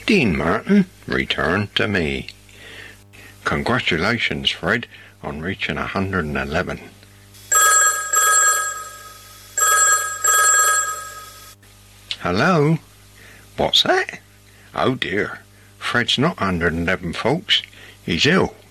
Dean Martin returned to me. Congratulations, Fred, on reaching 111. Hello? What's that? Oh dear, Fred's not 111, folks. He's ill.